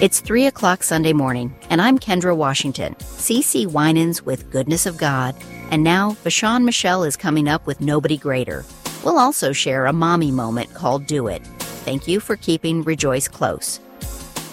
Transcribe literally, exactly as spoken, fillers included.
It's three o'clock Sunday morning, and I'm Kendra Washington, CeCe Winans with Goodness of God, and now Bashan Michelle is coming up with Nobody Greater. We'll also share a mommy moment called Do It. Thank you for keeping Rejoice close.